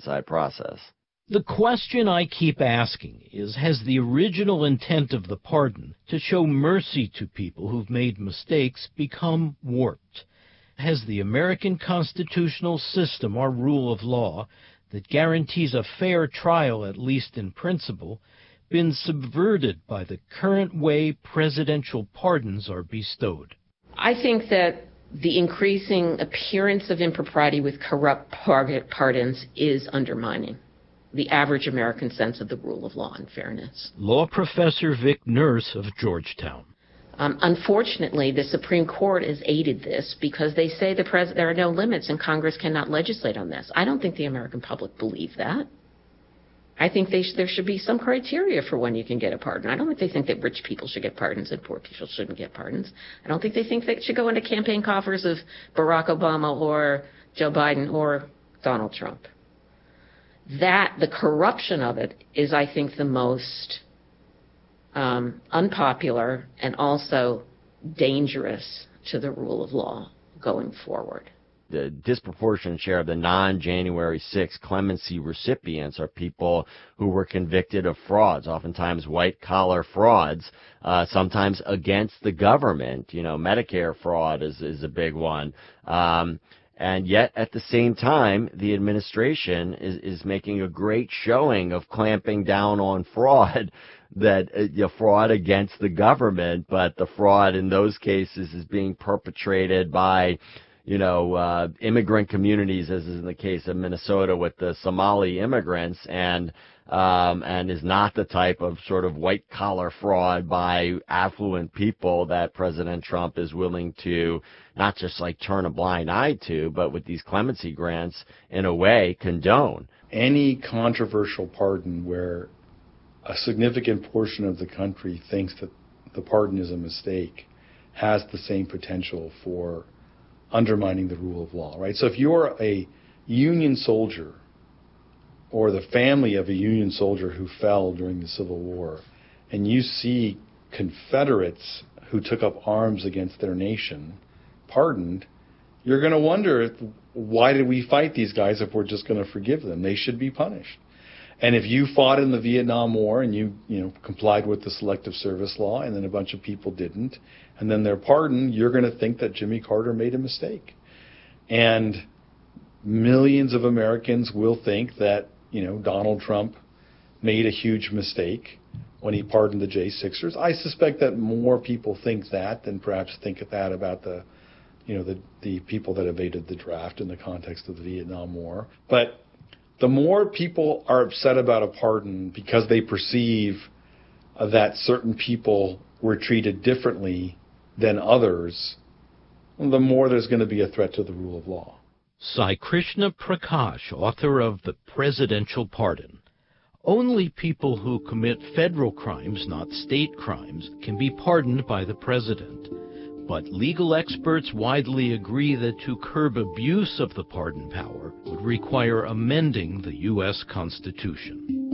side process. The question I keep asking is, has the original intent of the pardon to show mercy to people who've made mistakes become warped? Has the American constitutional system, our rule of law, that guarantees a fair trial, at least in principle, been subverted by the current way presidential pardons are bestowed? I think that the increasing appearance of impropriety with corrupt pardons is undermining the average American sense of the rule of law and fairness. Law professor Vic Nurse of Georgetown. Unfortunately, the Supreme Court has aided this because they say there are no limits and Congress cannot legislate on this. I don't think the American public believe that. I think there should be some criteria for when you can get a pardon. I don't think they think that rich people should get pardons and poor people shouldn't get pardons. I don't think they think that should go into campaign coffers of Barack Obama or Joe Biden or Donald Trump. The corruption of it is, I think, the most unpopular and also dangerous to the rule of law going forward. The disproportionate share of the non-January 6 clemency recipients are people who were convicted of frauds, oftentimes white-collar frauds, sometimes against the government. Medicare fraud is a big one. And yet, at the same time, the administration is making a great showing of clamping down on fraud, fraud against the government, but the fraud in those cases is being perpetrated by immigrant communities, as is in the case of Minnesota with the Somali immigrants, and is not the type of sort of white-collar fraud by affluent people that President Trump is willing to not just turn a blind eye to, but with these clemency grants, in a way, condone. Any controversial pardon where a significant portion of the country thinks that the pardon is a mistake has the same potential for undermining the rule of law, right? So if you're a Union soldier or the family of a Union soldier who fell during the Civil War, and you see Confederates who took up arms against their nation pardoned, you're going to wonder, why did we fight these guys if we're just going to forgive them? They should be punished. And if you fought in the Vietnam War and you complied with the Selective Service Law and then a bunch of people didn't, and then they're pardoned, you're going to think that Jimmy Carter made a mistake. And millions of Americans will think that, Donald Trump made a huge mistake when he pardoned the J6ers. I suspect that more people think that than perhaps think that about the people that evaded the draft in the context of the Vietnam War. But the more people are upset about a pardon because they perceive that certain people were treated differently than others, the more there's going to be a threat to the rule of law. Sai Krishna Prakash, author of The Presidential Pardon. Only people who commit federal crimes, not state crimes, can be pardoned by the president. But legal experts widely agree that to curb abuse of the pardon power would require amending the U.S. Constitution.